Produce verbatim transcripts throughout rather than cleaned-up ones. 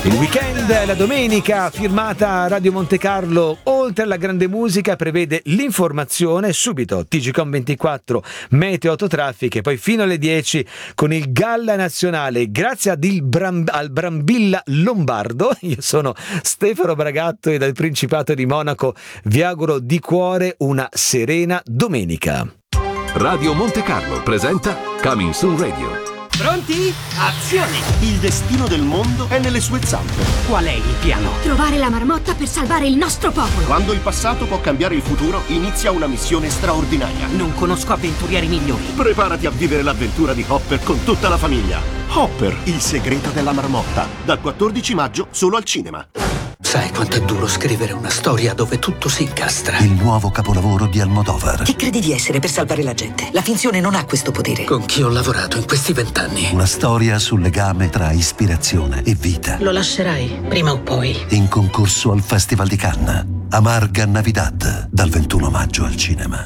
Il weekend, la domenica, firmata Radio Monte Carlo, oltre alla grande musica, prevede l'informazione subito, T G Com ventiquattro, Meteo, Autotraffic, e poi fino alle dieci con il Galla Nazionale. Grazie ad il Bram- al Brambilla Lombardo, io sono Stefano Bragatto e dal Principato di Monaco vi auguro di cuore una serena domenica. Radio Monte Carlo presenta Coming Soon Radio. Pronti? Azione! Il destino del mondo è nelle sue zampe. Qual è il piano? Trovare la marmotta per salvare il nostro popolo. Quando il passato può cambiare il futuro, inizia una missione straordinaria. Non conosco avventurieri migliori. Preparati a vivere l'avventura di Hopper con tutta la famiglia. Hopper, il segreto della marmotta. Dal quattordici maggio solo al cinema. Sai quanto è duro scrivere una storia dove tutto si incastra? Il nuovo capolavoro di Almodovar. Chi credi di essere per salvare la gente? La finzione non ha questo potere. Con chi ho lavorato in questi vent'anni? Una storia sul legame tra ispirazione e vita. Lo lascerai, prima o poi. In concorso al Festival di Cannes. Amarga Navidad, dal ventuno maggio al cinema.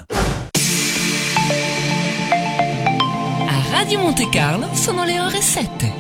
A Radio Monte Carlo sono le ore sette.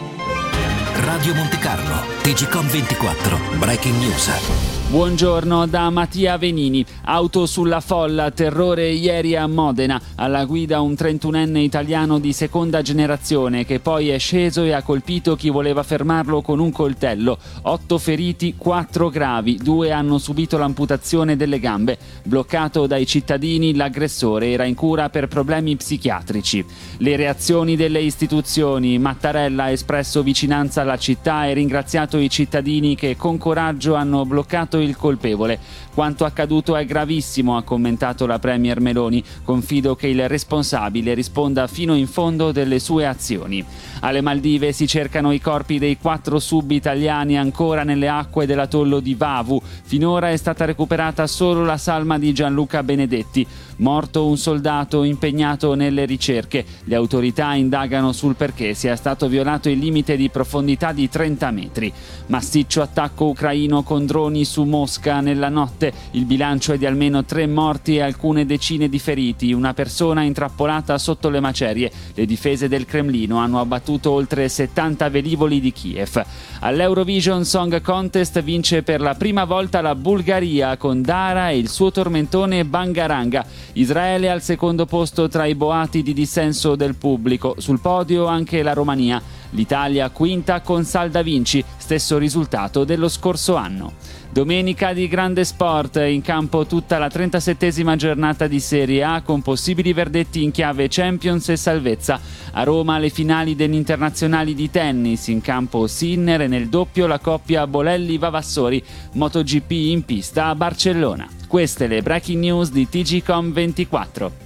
Radio Monte Carlo, T G Com ventiquattro, Breaking News. Buongiorno da Mattia Venini. Auto sulla folla, terrore ieri a Modena. Alla guida un trentunenne italiano di seconda generazione che poi è sceso e ha colpito chi voleva fermarlo con un coltello. Otto feriti, quattro gravi, due hanno subito l'amputazione delle gambe. Bloccato dai cittadini, l'aggressore era in cura per problemi psichiatrici. Le reazioni delle istituzioni. Mattarella ha espresso vicinanza alla città e ringraziato i cittadini che con coraggio hanno bloccato il colpevole. Quanto accaduto è gravissimo, ha commentato la premier Meloni. Confido che il responsabile risponda fino in fondo delle sue azioni. Alle Maldive si cercano i corpi dei quattro sub italiani ancora nelle acque dell'atollo di Vavu. Finora è stata recuperata solo la salma di Gianluca Benedetti. Morto un soldato impegnato nelle ricerche. Le autorità indagano sul perché sia stato violato il limite di profondità di trenta metri. Massiccio attacco ucraino con droni su Mosca nella notte. Il bilancio è di almeno tre morti e alcune decine di feriti. Una persona intrappolata sotto le macerie. Le difese del Cremlino hanno abbattuto oltre settanta velivoli di Kiev. All'Eurovision Song Contest vince per la prima volta la Bulgaria con Dara e il suo tormentone Bangaranga. Israele al secondo posto tra i boati di dissenso del pubblico. Sul podio anche la Romania. L'Italia quinta con Salda Vinci, stesso risultato dello scorso anno. Domenica di grande sport, in campo tutta la trentasettesima giornata di Serie A con possibili verdetti in chiave Champions e salvezza. A Roma le finali degli internazionali di tennis, in campo Sinner e nel doppio la coppia Bolelli-Vavassori. MotoGP in pista a Barcellona. Queste le breaking news di T G Com ventiquattro.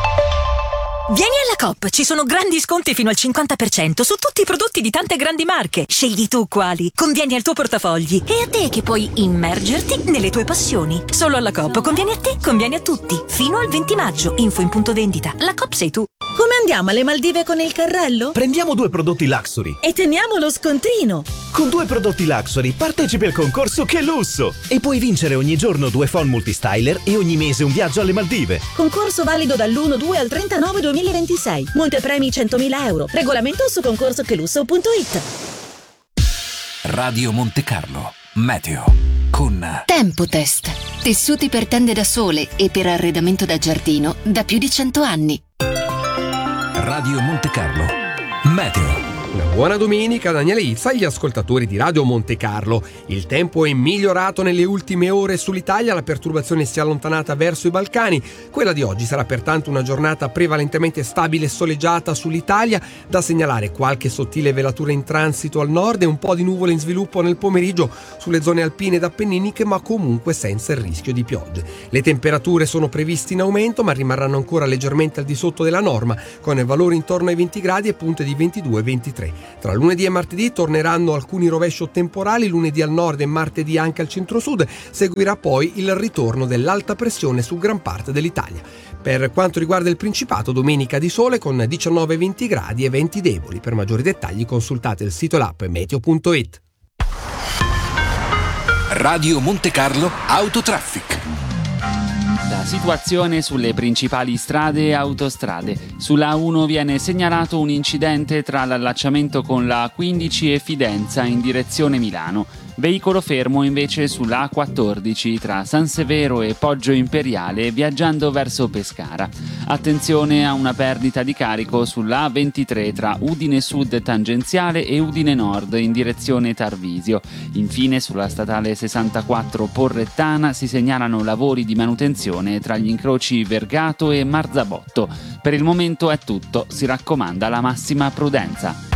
Vieni alla Coop, ci sono grandi sconti fino al cinquanta per cento su tutti i prodotti di tante grandi marche. Scegli tu quali, convieni al tuo portafogli e a te che puoi immergerti nelle tue passioni. Solo alla Coop convieni a te, convieni a tutti. Fino al venti maggio, info in punto vendita. La Coop sei tu. Come andiamo alle Maldive con il carrello? Prendiamo due prodotti Luxury e teniamo lo scontrino. Con due prodotti Luxury partecipi al concorso Che Lusso e puoi vincere ogni giorno due phone multistyler e ogni mese un viaggio alle Maldive. Concorso valido dall'uno due al trentanovve duemilaventisei. Montepremi centomila euro. Regolamento su concorso che lusso punto it. Radio Monte Carlo, Meteo con Tempotest. Tessuti per tende da sole e per arredamento da giardino da più di cento anni. Radio Monte Carlo, Meteo. Una buona domenica, Daniele Izza agli ascoltatori di Radio Monte Carlo. Il tempo è migliorato nelle ultime ore sull'Italia, la perturbazione si è allontanata verso i Balcani. Quella di oggi sarà pertanto una giornata prevalentemente stabile e soleggiata sull'Italia, da segnalare qualche sottile velatura in transito al nord e un po' di nuvole in sviluppo nel pomeriggio sulle zone alpine ed appenniniche, ma comunque senza il rischio di piogge. Le temperature sono previste in aumento, ma rimarranno ancora leggermente al di sotto della norma, con valori intorno ai venti gradi e punte di ventidue ventitré. Tra lunedì e martedì torneranno alcuni rovescio temporali, lunedì al nord e martedì anche al centro-sud. Seguirà poi il ritorno dell'alta pressione su gran parte dell'Italia. Per quanto riguarda il Principato, domenica di sole con diciannove venti gradi e venti deboli. Per maggiori dettagli consultate il sito e l'app meteo punto it. Radio Monte Carlo Autotraffic. La situazione sulle principali strade e autostrade. Sulla A uno viene segnalato un incidente tra l'allacciamento con la A quindici e Fidenza in direzione Milano. Veicolo fermo invece sulla A quattordici tra San Severo e Poggio Imperiale viaggiando verso Pescara. Attenzione a una perdita di carico sulla A ventitré tra Udine Sud tangenziale e Udine Nord in direzione Tarvisio. Infine sulla statale sessantaquattro Porrettana si segnalano lavori di manutenzione tra gli incroci Vergato e Marzabotto. Per il momento è tutto, si raccomanda la massima prudenza.